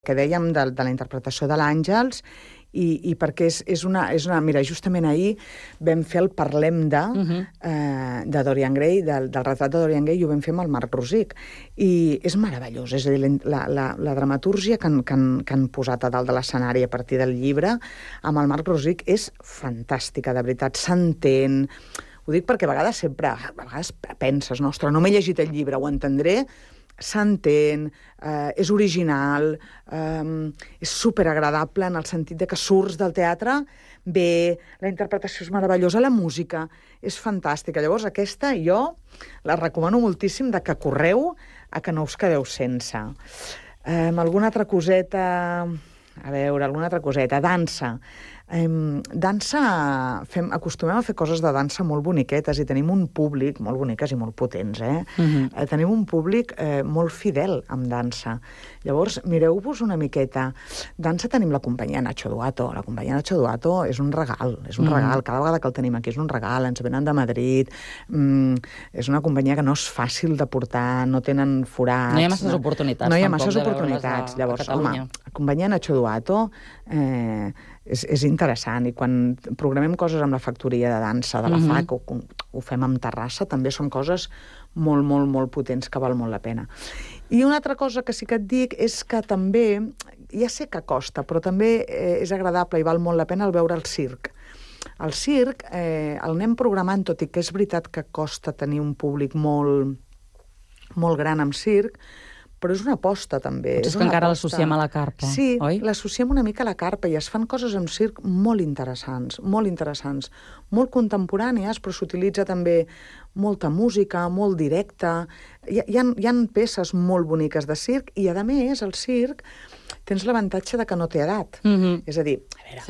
que dèiem de la interpretació de l'Àngels i perquè és una... Mira, justament ahir vam fer el Parlem de Dorian Gray, del retrat de Dorian Gray, i ho vam fer amb el Marc Rosic. I és meravellós, és a dir, la dramatúrgia que han posat a dalt de l'escenari a partir del llibre amb el Marc Rosic és fantàstica, de veritat, s'entén. Ho dic perquè a vegades penses, no, ostres, no m'he llegit el llibre, ho entendré, s'entén, és original, és superagradable en el sentit de que surts del teatre bé, la interpretació és meravellosa, la música és fantàstica. Llavors, aquesta jo la recomano moltíssim de que correu a que no us quedeu sense. Alguna altra coseta... A veure, alguna altra coseta. Dansa. Acostumem a fer coses de dansa molt boniquetes i tenim un públic, molt boniques i molt potents, tenim un públic molt fidel amb dansa. Llavors, mireu-vos una miqueta. Dansa tenim la companyia Nacho Duato. La companyia Nacho Duato és un regal, Cada vegada que el tenim aquí és un regal, ens venen de Madrid, és una companyia que no és fàcil de portar, no tenen forats... No hi ha masses oportunitats. No hi ha masses oportunitats. Llavors, home, la companyia Nacho Duato és interessant, i quan programem coses amb la factoria de dansa de la FAC, o ho fem amb Terrassa, també són coses molt, molt, molt potents que val molt la pena. I una altra cosa que sí que et dic és que també, ja sé que costa, però també és agradable i val molt la pena el veure el circ. El circ el anem programant, tot i que és veritat que costa tenir un públic molt, molt gran amb circ, però és una aposta, també. Potser és que encara l'associem a la carpa, sí, oi? Sí, l'associem una mica a la carpa i es fan coses amb circ molt interessants, molt contemporànies, però s'utilitza també molta música, molt directa. Hi ha peces molt boniques de circ i, a més, el circ tens l'avantatge de que no té edat. És a dir, a veure...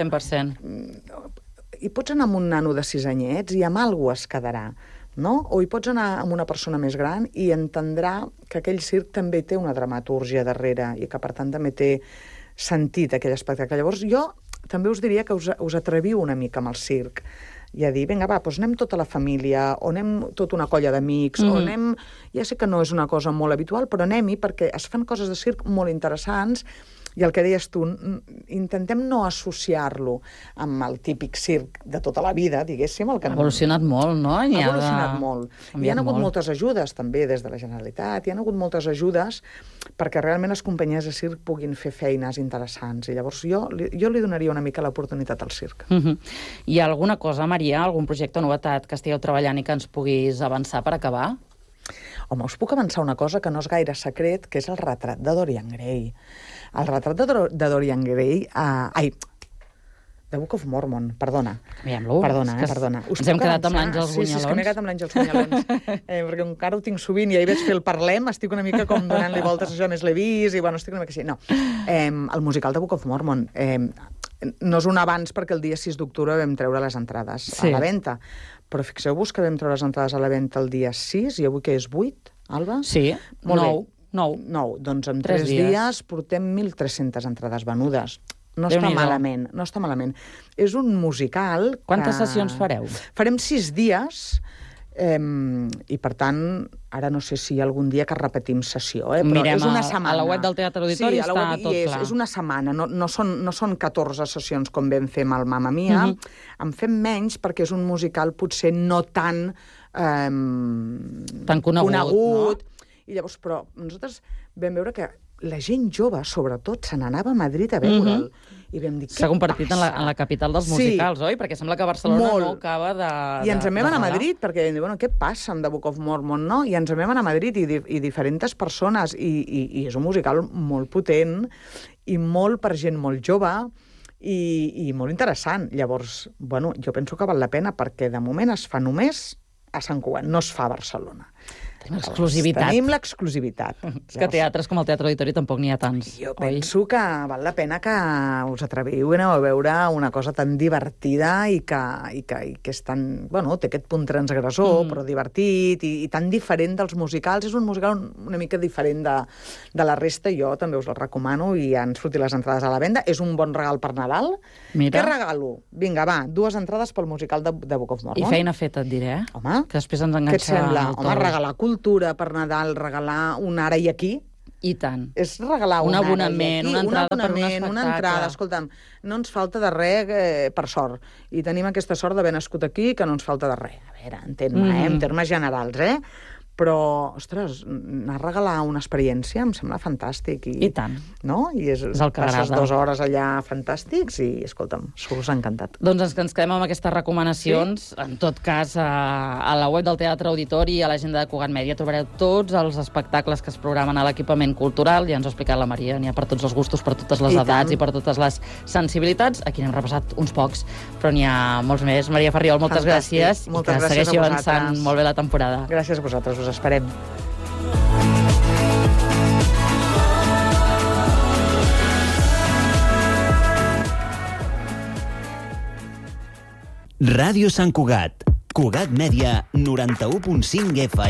100%. Hi pots anar amb un nano de 6 anyets i amb alguna cosa es quedarà, no? O hi pots anar amb una persona més gran i entendrà que aquell circ també té una dramatúrgia darrere i que, per tant, també té sentit aquell espectacle. Llavors, jo també us diria que us atreviu una mica amb el circ i a dir, vinga, va, doncs anem tota la família, o anem tota una colla d'amics, o anem... Ja sé que no és una cosa molt habitual, però anem-hi perquè es fan coses de circ molt interessants. I el que deies tu, intentem no associar-lo amb el típic circ de tota la vida, diguéssim. Ha evolucionat molt, no? Ha evolucionat molt. Hi ha hagut moltes ajudes, també, des de la Generalitat. Hi ha hagut moltes ajudes perquè realment les companyies de circ puguin fer feines interessants. I llavors jo li donaria una mica l'oportunitat al circ. Hi ha alguna cosa, Maria, algun projecte o novetat que estigueu treballant i que ens puguis avançar per acabar? Home, us puc avançar una cosa que no és gaire secret, que és el retrat de Dorian Gray. El retrat de Dorian Gray... The Book of Mormon, perdona. Canviem-lo. Perdona. Ens hem quedat amb l'Àngels Gunyalons. Sí, és que m'he quedat amb l'Àngels Gunyalons. Perquè encara ho tinc sovint i ahir vaig fer el Parlem, estic una mica com donant-li voltes a això, més l'he vist, i bueno, estic una mica així. No, el musical de Book of Mormon... no és un abans perquè el dia 6 d'octubre vam treure les entrades a la venda, però fixeu-vos que vam treure les entrades a la venda el dia 6 i avui que és 8, Alba? Sí, 9. Doncs en 3 dies portem 1.300 entrades venudes. No està malament. És un musical... Quantes sessions fareu? Farem 6 dies... i per tant, ara no sé si algun dia que repetim sessió, però mirem és una setmana. A la web del Teatre Auditori està tot clar. És una setmana, no són 14 sessions com vam fer amb el Mamma Mia, en fem menys perquè és un musical potser no tan conegut. I llavors, però nosaltres vam veure que la gent jove, sobretot, se n'anava a Madrid a veure'l. I vam dir, s'ha convertit en la capital dels musicals, oi? Perquè sembla que Barcelona no acaba de... I ens en vam anar a Madrid, perquè vam dir, bueno, què passa amb The Book of Mormon, no? I ens en vam anar a Madrid i diferents persones, i és un musical molt potent, i molt per gent molt jove, i molt interessant. Llavors, bueno, jo penso que val la pena, perquè de moment es fa només a Sant Cugat, no es fa a Barcelona. Tenim l'exclusivitat. Tenim l'exclusivitat. És que teatres com el Teatre Auditori tampoc n'hi ha tants. Jo penso que val la pena que us atreviu a veure una cosa tan divertida i que és tan... Bueno, té aquest punt transgressor, però divertit i tan diferent dels musicals. És un musical una mica diferent de la resta. Jo també us el recomano i ja han sortit les entrades a la venda. És un bon regal per Nadal. Mira. Què regalo? Vinga, va, 2 entrades pel musical de Book of Mormon. I feina feta, et diré. Home, que després ens enganxa... Què et sembla? Home, regalar cultura per Nadal, regalar un ara i aquí, I tant. És regalar un una abonament, una entrada per un espectacle. Una entrada, escolta'm, no ens falta de res, per sort. I tenim aquesta sort d'haver nascut aquí, que no ens falta de res. A veure, en termes generals, però, ostres, anar a regalar una experiència em sembla fantàstic. I tant. No? I és el que passes agrada. 2 hores allà fantàstics i, escolta'm, surts encantat. Doncs ens quedem amb aquestes recomanacions. Sí? En tot cas, a la web del Teatre Auditori i a l'agenda de Cugat Mèdia trobareu tots els espectacles que es programen a l'equipament cultural. Ja ens ho ha explicat la Maria, n'hi ha per tots els gustos, per totes les edats i per totes les sensibilitats. Aquí n'hem repassat uns pocs, però n'hi ha molts més. Maria Farriol, moltes gràcies. Moltes gràcies segueixi avançant molt bé la temporada. Gràcies a vosaltres, us esperem. Ràdio Sant Cugat. Cugat Mèdia, 91.5 FM.